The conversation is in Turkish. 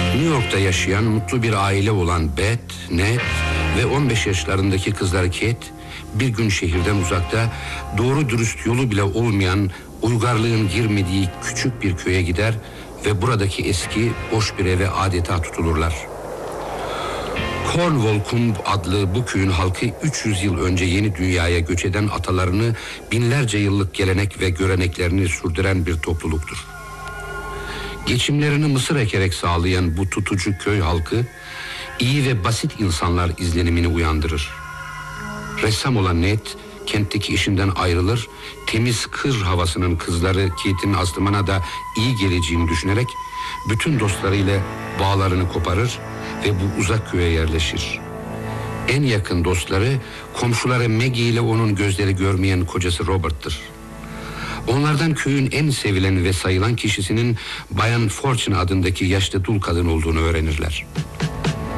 New York'ta yaşayan mutlu bir aile olan Beth, Ned ve 15 yaşlarındaki kızları Kate bir gün şehirden uzakta, doğru dürüst yolu bile olmayan, uygarlığın girmediği küçük bir köye gider ve buradaki eski boş bir eve adeta tutulurlar. Cornwall adlı bu köyün halkı 300 yıl önce yeni dünyaya göç eden atalarını, binlerce yıllık gelenek ve göreneklerini sürdüren bir topluluktur. Geçimlerini mısır ekerek sağlayan bu tutucu köy halkı, iyi ve basit insanlar izlenimini uyandırır. Ressam olan Ned, kentteki işinden ayrılır, temiz kır havasının kızları Kate'in Aslıman'a da iyi geleceğini düşünerek bütün dostlarıyla bağlarını koparır ve bu uzak köye yerleşir. En yakın dostları, komşuları Maggie ile onun gözleri görmeyen kocası Robert'tır. Onlardan köyün en sevilen ve sayılan kişisinin Bayan Fortune adındaki yaşlı dul kadın olduğunu öğrenirler.